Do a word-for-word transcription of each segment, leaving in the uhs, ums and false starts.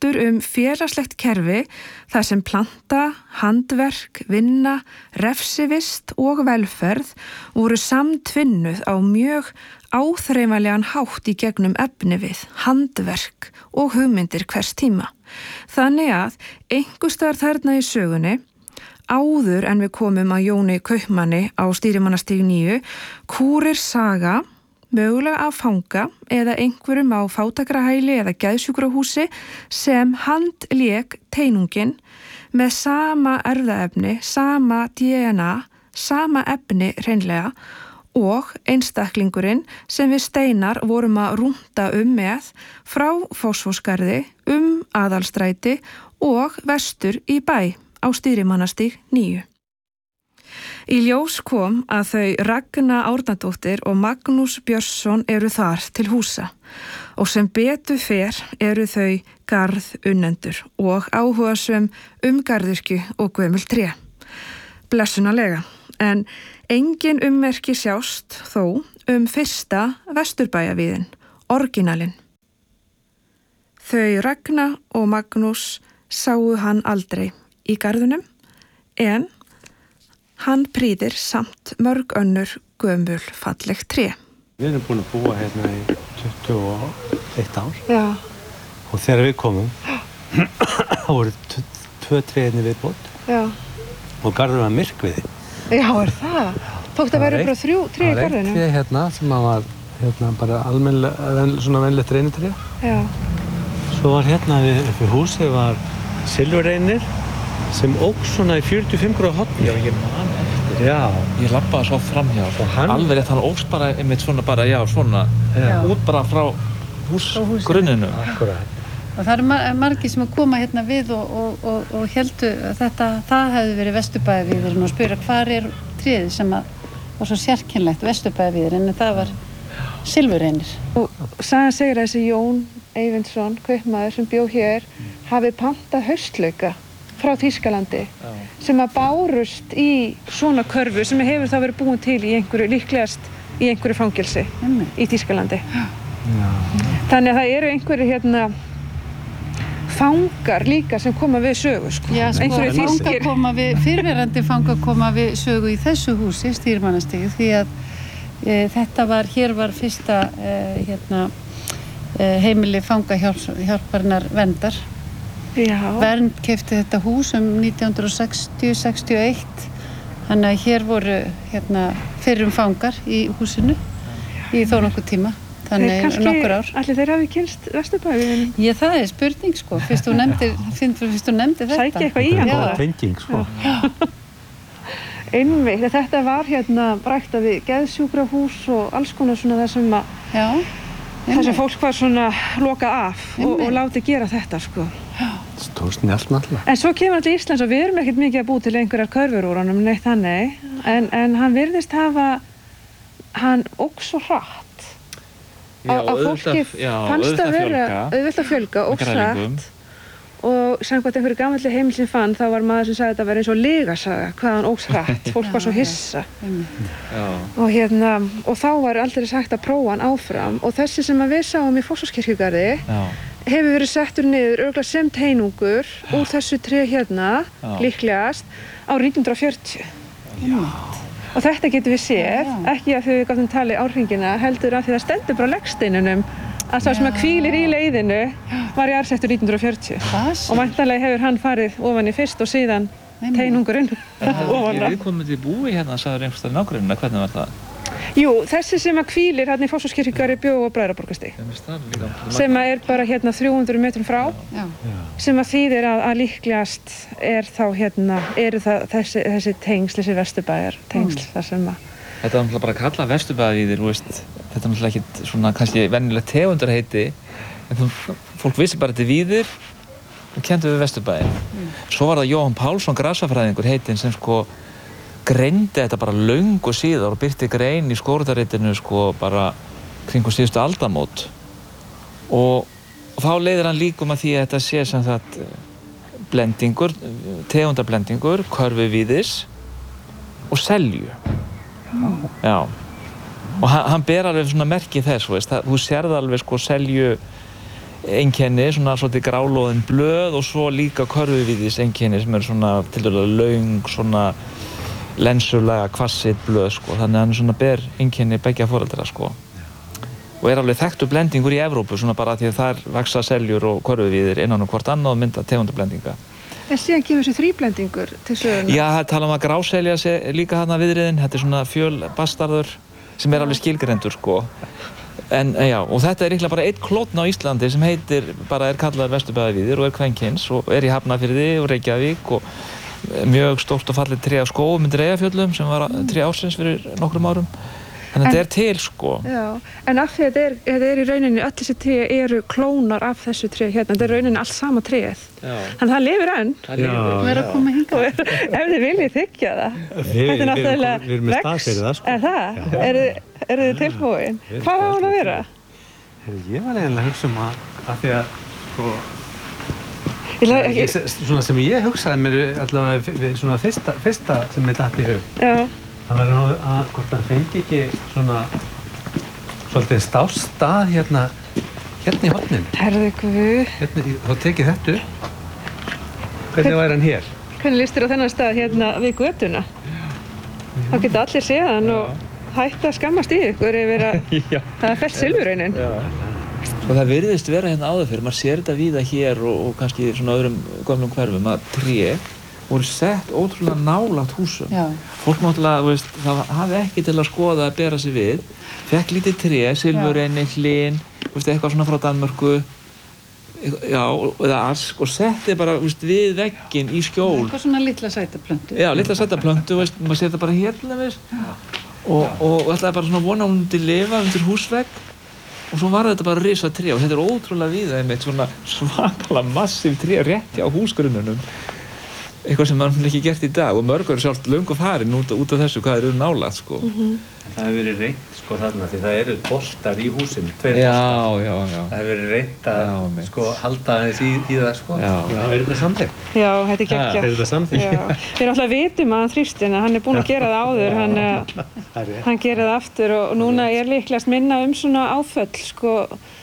þáttur um félagslegt kerfi þar sem planta, handverk, vinna, refsivist og velferð voru samtvinnuð á mjög áþreifanlegan hátt í gegnum efnivið, handverk og hugmyndir hvers tíma. Þannig að einhvers staðar þarna í sögunni, áður en við komum að Jóni kaupmanni á stýrimannastíg níu, kúrir saga, mögulega af fanga eða einhverjum á fátækrahæli eða geðsjúkrahúsi sem handlék teinungin með sama erfðaefni, sama D N A, sama efni hreinlega og einstaklingurinn sem við Steinar vorum að rúnta um með frá Fossvogsgarði um Aðalstræti og vestur í bæ á stýrimannastíg níu. Í ljós kom að þau Ragna Árnadóttir og Magnús Björnsson eru þar til húsa og sem betur fer eru þau garðunnendur og áhugasöm um garðyrkju og gömul tré. Blessunarlega, en engin ummerki sjást þó um fyrsta Vesturbæjavíðin, orginalinn. Þau Ragna og Magnús sáu hann aldrei í garðunum en hann prýðir samt mörg önnur gömul falleg tré. Við erum búin að búa hérna í tuttugu og eitt ár. Já. Og þegar við komum, þá voru tvö tréinni viðbót. Já. Og garður var myrkviði. Já, er það? Tókst að vera bara þrjú tré í garðinu? Það var eitt tré hérna sem var hérna bara almennilega, svona venlegt reynitré. Já. Svo var hérna við, við húsið var silfurreynir sem óks svona í fjörutíu og fimm gráðu horni. Já, ég man eftir. Já. Ég labbaði svo framhjá. Hann... Alveg rétt, hann óks bara einmitt svona bara, já, svona, já. Út bara frá húsgrunninu. Akkurat. Og það eru margir sem að koma hérna við og, og, og, og heldu að þetta, það hefði verið Vesturbæjavíðurinn og spura hvar er tréð sem að var svo sérkennlegt Vesturbæjavíðurinn en það var silfurreynir. Og sagan segir að þessi Jón Eyvindsson, kaupmaður sem bjó hér, hafi pantað haustlauka frá Þýskalandi Já. Sem að bárust í svona körfu sem hefur þá verið búin til í einhverju, líklegast í einhverju fangelsi mm. í Þýskalandi. Já. Þannig að það eru einhverju hérna fangar líka sem koma við sögu, sko. Já, sko, fangar koma við, fyrrverandi fangar koma við sögu í þessu húsi, stýrimannastíg, því að e, þetta var, hér var fyrsta e, hérna, e, heimili fangahjálparinnar verndar. Já. Vernd keypti þetta hús um nítján hundruð sextíu til sextíu og eitt. Þannig að hér voru hérna fyrrum fangar í húsinu í þó nokkuð tíma. Þannig nokkur ár. Ætli þeir hafi kynnst Vesturbæjavíðinni? Já, það er spurning, sko. Fyrst þú nefndir, fyrst þú nefndir þetta. Sækja eitthvað í hann. Það var tenging, sko. Einmitt, þetta var hérna ræktað við geðsjúkrahús og alls konar svona það sem að Já. Þess að fólk var svona lokað af og, og látið gera þetta, sko. Stór snjallt náttúrulega. En svo kemur hann til Íslands og við erum ekkert mikið að búa til einhverjar körfur úr honum, neitt þannig. En, en hann virðist hafa, hann óx svo hratt. Já, að fólki fannst að vera auðvelt að fjölga og hratt. Og samkvæmt einhverju gamalli heimil sem fann, þá var maður sem sagði að þetta var eins og lygasaga, hvað hann óx hratt. Fólk var svo hissa. Já. Og, hérna, og þá var aldrei sagt að prófa hann áfram. Og þessi sem við sáum í Fossvogskirkjugarði hefur verið settur niður örugglega sem teinungur Já. Úr þessu tré hérna, Já. Líklegast, á nítján hundruð og fjörutíu. Já. Og þetta getum við séð, Já. Ekki að við gátum talið árhringina, heldur að því það stendur bara á legsteinunum að sá sem að hvílir í leiðinu var jarðsettur nítján hundruð og fjörutíu. Og væntanlega hefur hann farið ofan í fyrst og síðan teinungurinn ofan á. Er viðkomandi búi hérna, sagður einhvers staðar í nágrenninu, hvernig var það? Jú, þessi sem að hvílir hérna í Fossvogskirkjugarði bjó á Bræðraborgarstíg. Sem að er bara hérna þrjú hundruð metrum frá. Já. Sem að þýðir að, að líklegast er þá hérna, eru það þessi, þessi tengsl, þessi Vesturbæjar tengsl mm. þar sem að Þetta var náttúrulega bara að kalla Vesturbæjavíðir, þú veist, þetta er náttúrulega ekkert svona kannski venjulegt tegundarheiti, en þú, fólk vissi bara þetta er Víðir og kenndi við Vesturbæinn. Mm. Svo var það Jóhann Pálsson, grasafræðingur heitinn, sem sko greindi þetta bara löngu síðar og birti grein í skógræktarritinu sko bara kringum síðustu aldamót. Og, og þá leiðir hann líkum að því að þetta sé sem það blendingur, tegundarblendingur, körfi Víðis og Selju. Mm. Já, og hann, hann ber alveg svona merki þess, veist, það, þú sérð alveg sko Selju einkenni, svona svolítið grálóðin blöð og svo líka körfuvíðis einkenni sem er svona tildulega löng, svona lensulega kvassitt blöð, sko. Þannig að hann svona ber einkenni beggja foreldra, sko. Og er alveg þekktur blendingur í Evrópu, svona bara því að þar vaxa seljur og körfuvíðir innan og hvort annað og mynda tegundablendinga. En síðan kemur þessi þríblendingur til söguna. Já, það tala um að gráselja sé líka þarna viðriðin. Þetta er svona fjölbastarður sem er alveg skilgreindur, sko. En já, og þetta er líklega bara einn klónn á Íslandi sem heitir, bara er kallaður Vesturbæjarvíðir og er kvenkyns og er í Hafnarfirði og Reykjavík og mjög stórt og fallið tré á skógum undir Eyjafjöllum sem var tré ársins fyrir nokkrum árum. Þannig að þetta er til, sko. Já, en af því að þetta er, þetta er í rauninni, öll þessi tré eru klónar af þessu tré hérna, þetta er í rauninni allt sama tréð. Já. Þannig að það lifir enn. Það lifir. Það er að koma hingað. Ef þið viljið þykja það. Við erum með staðfyrir það, sko. Er það? Eru er þið tilbúin? Hvað á hann að vera? Ég var eiginlega að hugsa um að, að því að, sko, Ég, ég, svona sem ég hugsaði mér allavega svona fyrsta, fyrsta sem mér datt í hug. Já. Það var nú að hvort hann fengi ekki svona svolítið stástað hérna hérna í horninu. Herðu guð. Hérna, þá tekið þetta upp. Hvernig væri hann hér? Hvernig líst þér á þennan stað hérna við götuna? Þá geta allir séð hann og hætta að skammast í ykkur yfir að það er fellt silfurraunin. Og það virðist vera hérna áður fyrir, maður sér þetta víða hér og, og kannski svona öðrum gömlum hverfum að tré voru sett ótrúlega nálægt húsum. Já. Fólk náttúrulega, veist, það hafði ekki til að skoða að bera sig við. Fekk lítið tré, silfurreini, hlyn, veist, eitthvað svona frá Danmörku, já, eða ask og setti bara, veist, við vegginn í skjól. Eitthvað svona litla sætaplöntu. Já, litla sætaplöntu, veist, maður sér þetta bara hérna, veist, og, og ætlaði bara svona vona hún til lifa undir húsvegg og svo var þetta bara risa tré og þetta er ótrúlega víða einmitt svona svakalega massív tré rétt hjá húsgrunnunum. Eitthvað sem maður ekki gert í dag og mörg eru sjálft löngu farin út, út af þessu hvað þeir eru nálægt, sko. Mm-hmm. Það hefur verið reynt, sko, þarna því það eru boltar í húsinu, tveir já, boltar. Já, já. Það hefur verið reynt að, já, sko, halda aðeins í, í það, sko. Já, já. Er þetta samþykkt? Já, þetta er geggjað. Er þetta samþykkt? Við náttúrulega vitum að hann þrýstin að hann er búinn að gera það áður, hann, hann gerir það aftur og, og núna er líklegast minna um svona áföll, sko,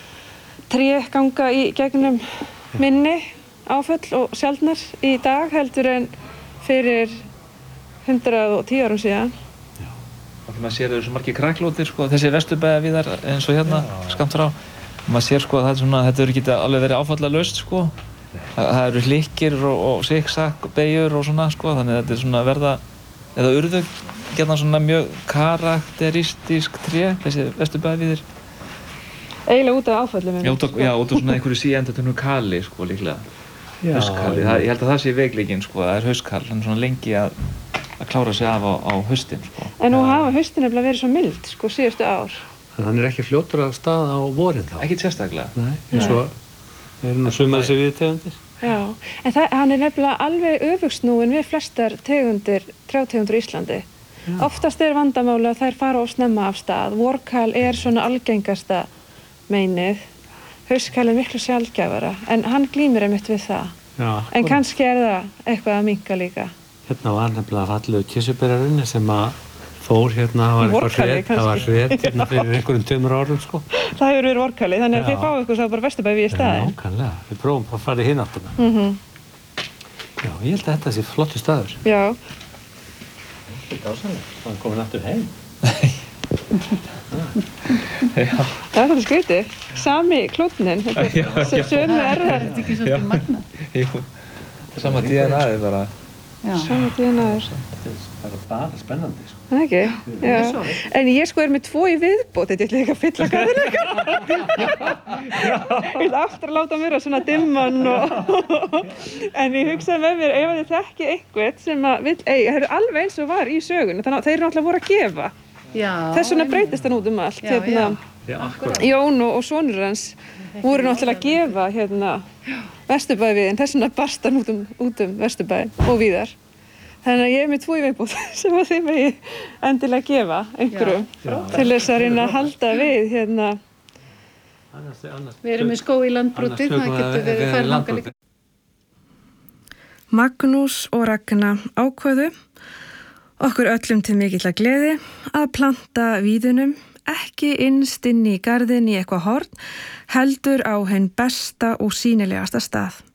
tré ganga í gegnum minni áföll og sjaldnar í dag heldur en fyrir hundrað og tíu árum síðan. Já. Og maður sér þessu margir kræklótir, sko, þessi Vesturbæjarvíðar eins og hérna, skammt frá. Og maður sér, sko, að það er svona, þetta hefur ekki alveg verið áfallalaust, sko. Það, það eru hlykkir og, og siksak beygjur og svona, sko, þannig að þetta er svona verða, eða urðu geta svona mjög karakteristísk tré, þessi Vesturbæjarvíðir. Eiginlega út af áföllum. Já, út af, já, út af svona einhverju síendatönu kali, sko, líklega. Hauskali, það, ég held að það sé veikleikinn, sko, það er hauskal, hann er svona lengi að, að klára sig af á, á haustin, sko. En nú hafa haustin nefnilega verið svo mild, sko, síðustu ár. Þannig að hann er ekki fljótur af stað á vorin þá? Ekkert sérstaklega. Nei, eins og er nú sumar þessi viðtegundir. Já, en það, hann er nefnilega alveg öfugsnúinn við flestar tegundir, trjátegundir í Íslandi. Já. Oftast er vandamáli að þær fara of snemma af stað. Vorkal er svona algengasta meinið. Hauskal er miklu sjaldgæfara, en hann glímir einmitt við það. Já, en kannski er það eitthvað að minnka líka. Hérna var nefnilega fallegu kirsuberjarunni sem að fór hérna, það var eitthvað hret, það var hret hérna fyrir einhverjum tveimur árum, sko. Það hefur verið vorkali, þannig að þið fáið ykkur svo bara Vesturbæjarvíð í staðinn. Já, nákvæmlega, við prófum bara að fara í hinn áttuna. Mm-hmm. Já, ég held að þetta sé flottur staður. Já. Þetta er dásamlegt, það er komin aftur heim. Já. Það er þetta skrítið, sami klónnin, sömu erðar. Er þetta ekki svolítið magna? Jú, sama D N A-ið bara. Sama D N A-ið. Það er bara spennandi, sko. Það ekki? Já. En ég sko er með tvo í viðbót, þetta er ekki að fylla garðinu eitthvað. Ég vil aftur láta mér að svona dimman og... En ég hugsaði með mér, ef þið þekkið einhvern sem að vill eiga, það er alveg eins og var í sögunni, þannig að þeir eru alltaf voru að gefa. Já. Þess vegna breytist hann út um allt. Já, hérna, já. Jón og, og sonur hans voru náttúrulega að gefa hérna Vesturbæjarvíðin, þess vegna barst hann út um, út um Vesturbæinn og víðar. Þannig að ég er með tvo í viðbót sem að þið megi endilega gefa einhverjum já, já. Til þess að reyna að halda við hérna. Annars, annars, við erum með skó í landbroti, það getur verið færð langa líka. Magnús og Ragna ákváðu okkur öllum til mikilla gleði að planta víðunum ekki innst inn í garðin í eitthvað horn, heldur á hinn besta og sýnilegasta stað.